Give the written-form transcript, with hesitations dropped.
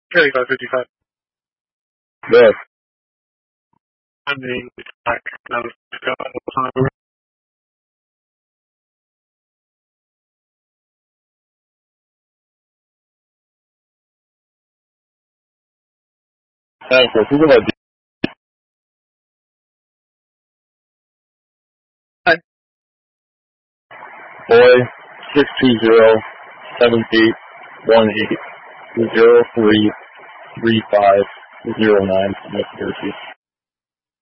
Carry 555. Yes. I'm the back. That was Thanks. Who can I do? Hi. Boy, 620-7818-033509, New Jersey.